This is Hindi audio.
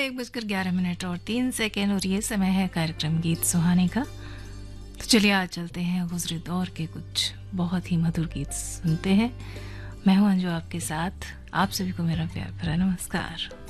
1:11:03 और ये समय है कार्यक्रम गीत सुहाने का। तो चलिए आज चलते हैं गुजरे दौर के कुछ बहुत ही मधुर गीत सुनते हैं। मैं हूं अंजू आपके साथ। आप सभी को मेरा प्यार भरा नमस्कार।